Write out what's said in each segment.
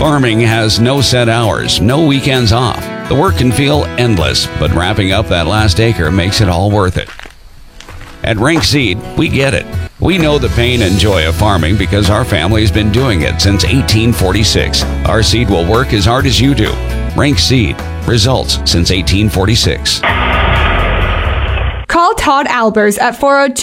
Farming has no set hours, no weekends off. The work can feel endless, but wrapping up that last acre makes it all worth it. At Rank Seed, we get it. We know the pain and joy of farming because our family's been doing it since 1846. Our seed will work as hard as you do. Rank Seed. Results since 1846. Call Todd Albers at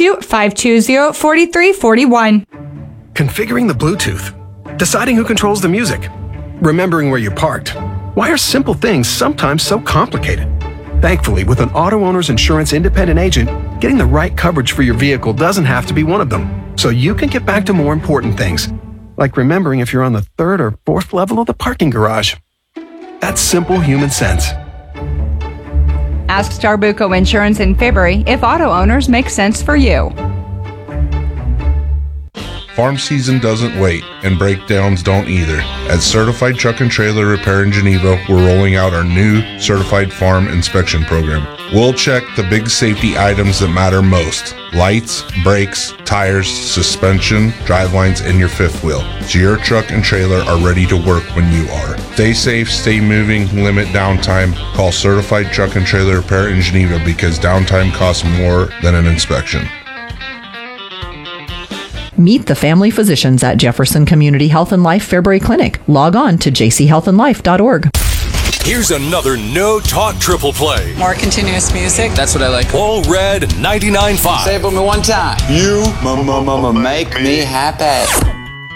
402-520-4341. Configuring the Bluetooth. Deciding who controls the music. Remembering where you parked. Why are simple things sometimes so complicated? Thankfully, with an Auto Owners Insurance independent agent, getting the right coverage for your vehicle doesn't have to be one of them. So you can get back to more important things, like remembering if you're on the 3rd or 4th level of the parking garage. That's simple human sense. Ask Starbuco Insurance in February if auto owners make sense for you. Farm season doesn't wait, and breakdowns don't either. At Certified Truck and Trailer Repair in Geneva, we're rolling out our new Certified Farm Inspection Program. We'll check the big safety items that matter most: lights, brakes, tires, suspension, drivelines, and your fifth wheel, so your truck and trailer are ready to work when you are. Stay safe, stay moving, limit downtime. Call Certified Truck and Trailer Repair in Geneva because downtime costs more than an inspection. Meet the family physicians at Jefferson Community Health and Life Fairbury Clinic. Log on to jchealthandlife.org. Here's another No Talk triple play. More continuous music. That's what I like. All Red 99.5. Say it for me one time. You make me happy.